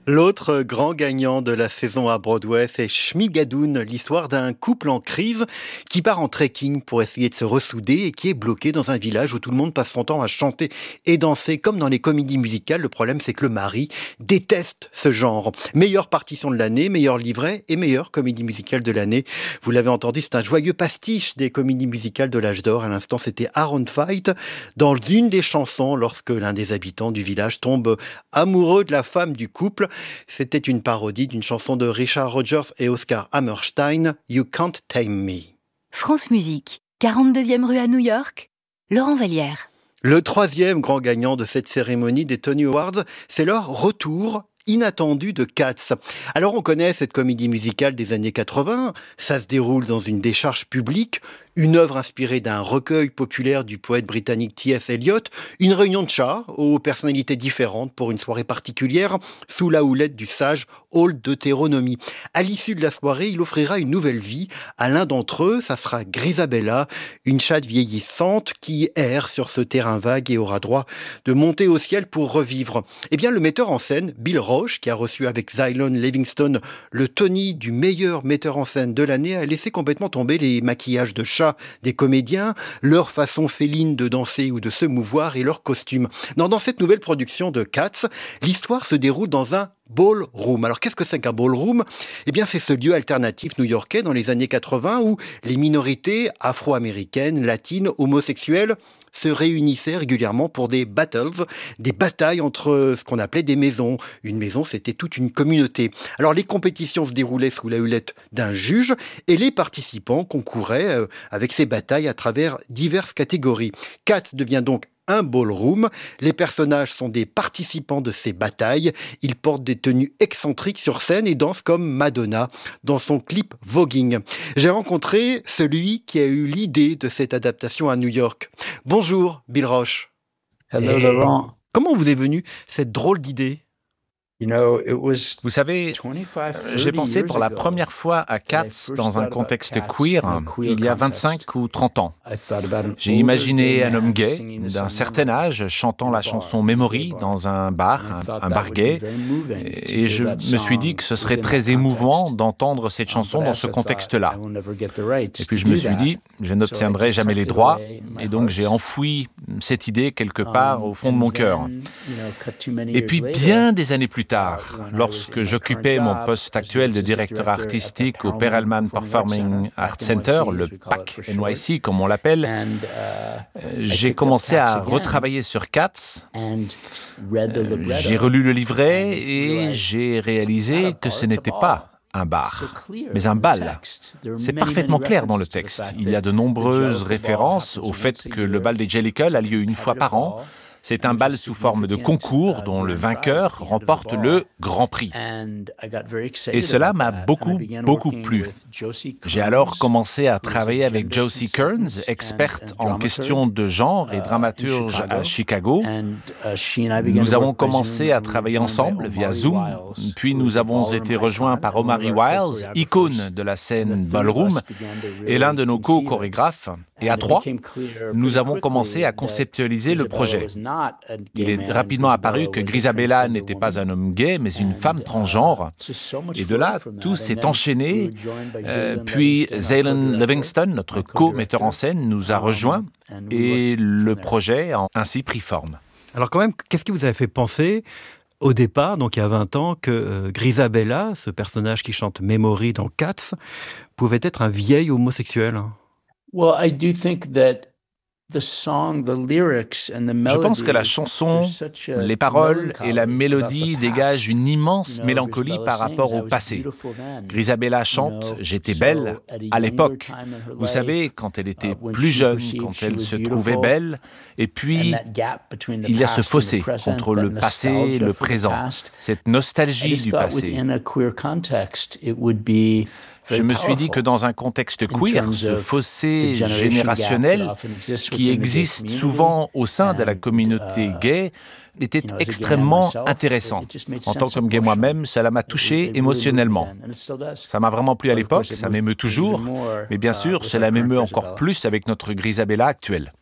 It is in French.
L'autre grand gagnant de la saison à Broadway, c'est Schmigadoon, l'histoire d'un couple en crise qui part en trekking pour essayer de se ressouder et qui est bloqué dans un village où tout le monde passe son temps à chanter et danser comme dans les comédies musicales. Le problème, c'est que le mari déteste ce genre. Meilleure partition de l'année, meilleur livret et meilleure comédie musicale de l'année. Vous l'avez entendu, c'est un joyeux pastiche des comédies musicales de l'âge d'or. À l'instant, c'était Aaron Fight dans une des chansons lorsque l'un des habitants du village tombe amoureux de la femme du couple. C'était une parodie d'une chanson de Richard Rodgers et Oscar Hammerstein, You Can't Tame Me. France Musique, 42e rue à New York, Laurent Vallière. Le troisième grand gagnant de cette cérémonie des Tony Awards, c'est leur retour inattendu de Cats. Alors on connaît cette comédie musicale des années 80, ça se déroule dans une décharge publique, une œuvre inspirée d'un recueil populaire du poète britannique T.S. Eliot, une réunion de chats aux personnalités différentes pour une soirée particulière sous la houlette du sage Hall Deutéronomie. À l'issue de la soirée, il offrira une nouvelle vie à l'un d'entre eux, ça sera Grisabella, une chatte vieillissante qui erre sur ce terrain vague et aura droit de monter au ciel pour revivre. Eh bien, le metteur en scène, Bill Roche, qui a reçu avec Zylan Livingstone le Tony du meilleur metteur en scène de l'année, a laissé complètement tomber les maquillages de chat des comédiens, leur façon féline de danser ou de se mouvoir et leurs costumes. Dans cette nouvelle production de Cats, l'histoire se déroule dans un ballroom. Alors qu'est-ce que c'est qu'un ballroom ? Eh bien c'est ce lieu alternatif new-yorkais dans les années 80 où les minorités afro-américaines, latines, homosexuelles se réunissaient régulièrement pour des battles, des batailles entre ce qu'on appelait des maisons. Une maison, c'était toute une communauté. Alors les compétitions se déroulaient sous la houlette d'un juge et les participants concouraient avec ces batailles à travers diverses catégories. Cats devient donc un ballroom. Les personnages sont des participants de ces batailles. Ils portent des tenues excentriques sur scène et dansent comme Madonna dans son clip Voguing. J'ai rencontré celui qui a eu l'idée de cette adaptation à New York. Bonjour, Bill Roche. Hello, Laurent. Comment vous est venue cette drôle d'idée ? Vous savez, j'ai pensé pour la première fois à Cats dans un contexte queer il y a 25 ou 30 ans. J'ai imaginé un homme gay d'un certain âge chantant la chanson Memory dans un bar gay, et je me suis dit que ce serait très émouvant d'entendre cette chanson dans ce contexte-là. Et puis je me suis dit, je n'obtiendrai jamais les droits, et donc j'ai enfoui cette idée quelque part au fond de mon cœur. Et puis bien des années plus tard, lorsque j'occupais mon poste actuel de directeur artistique au Perelman Performing Arts Center, le PAC NYC comme on l'appelle, j'ai commencé à retravailler sur Cats. J'ai relu le livret et j'ai réalisé que ce n'était pas un bar, mais un bal. C'est parfaitement clair dans le texte. Il y a de nombreuses références au fait que le bal des Jellicle a lieu une fois par an. C'est un bal sous forme de concours dont le vainqueur remporte le Grand Prix. Et cela m'a beaucoup plu. J'ai alors commencé à travailler avec Josie Kearns, experte en questions de genre et dramaturge à Chicago. Nous avons commencé à travailler ensemble via Zoom, puis nous avons été rejoints par Omari Wiles, icône de la scène ballroom, et l'un de nos co-chorégraphes. Et à trois, nous avons commencé à conceptualiser le projet. Il est rapidement apparu que Grisabella n'était pas un homme gay, mais une femme transgenre. Et de là, tout s'est enchaîné. Puis Zylan Livingstone, notre co-metteur en scène, nous a rejoints et le projet a ainsi pris forme. Alors quand même, qu'est-ce qui vous a fait penser au départ, donc il y a 20 ans, que Grisabella, ce personnage qui chante Memory dans Cats, pouvait être un vieil homosexuel ? Well, I do think that Je pense que la chanson, les paroles et la mélodie dégagent une immense mélancolie par rapport au passé. Grisabella chante « J'étais belle » à l'époque. Vous savez, quand elle était plus jeune, quand elle se trouvait belle. Et puis, il y a ce fossé entre le passé et le présent, cette nostalgie du passé. Je me suis dit que dans un contexte queer, ce fossé générationnel qui existe souvent au sein de la communauté gay était extrêmement intéressant. En tant qu'homme gay moi-même, cela m'a touché émotionnellement. Ça m'a vraiment plu à l'époque, ça m'émeut toujours, mais bien sûr, cela m'émeut encore plus avec notre Grisabella actuelle.